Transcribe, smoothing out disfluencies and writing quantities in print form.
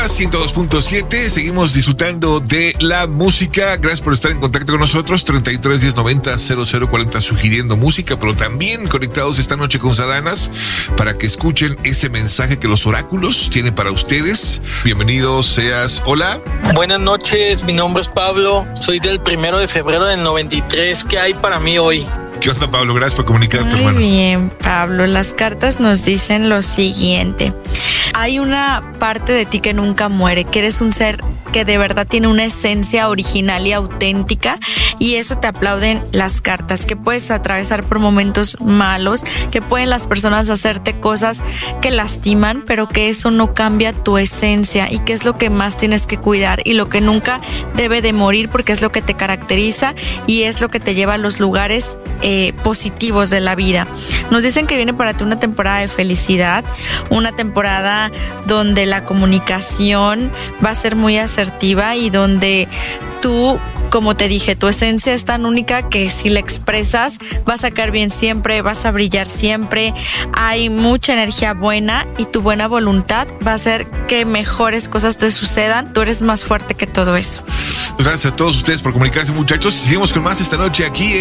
102.7, seguimos disfrutando de la música. Gracias por estar en contacto con nosotros. 33 10 90 0040 sugiriendo música, pero también conectados esta noche con Sadanas para que escuchen ese mensaje que los oráculos tienen para ustedes. Bienvenidos seas. Hola. Buenas noches, mi nombre es Pablo. Soy del 1 de febrero del 93. ¿Qué hay para mí hoy? ¿Qué onda, Pablo? Gracias por comunicarte, hermano. Muy bien, Pablo. Las cartas nos dicen lo siguiente. Hay una parte de ti que nunca muere, que eres un ser que de verdad tiene una esencia original y auténtica, y eso te aplauden las cartas, que puedes atravesar por momentos malos, que pueden las personas hacerte cosas que lastiman, pero que eso no cambia tu esencia, y que es lo que más tienes que cuidar y lo que nunca debe de morir, porque es lo que te caracteriza y es lo que te lleva a los lugares positivos de la vida. Nos dicen que viene para ti una temporada de felicidad, una temporada donde la comunicación va a ser muy asertiva y donde tú, como te dije, tu esencia es tan única que si la expresas vas a sacar bien siempre, vas a brillar siempre. Hay mucha energía buena y tu buena voluntad va a hacer que mejores cosas te sucedan. Tú eres más fuerte que todo eso. Gracias a todos ustedes por comunicarse, muchachos. Seguimos con más esta noche aquí en